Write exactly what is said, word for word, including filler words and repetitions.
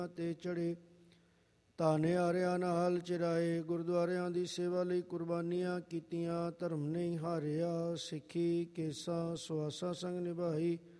ਤੇ ਚੜੇ, ਧਾਨਿਆਰਿਆਂ ਨਾਲ ਚਿਰਾਏ। ਗੁਰਦੁਆਰਿਆਂ ਦੀ ਸੇਵਾ ਲਈ ਕੁਰਬਾਨੀਆਂ ਕੀਤੀਆਂ, ਧਰਮ ਨਹੀਂ ਹਾਰਿਆ। ਸਿੱਖੀ ਕੇਸਾਂ ਸੁਆਸਾਂ ਸੰਗ ਨਿਭਾਈ,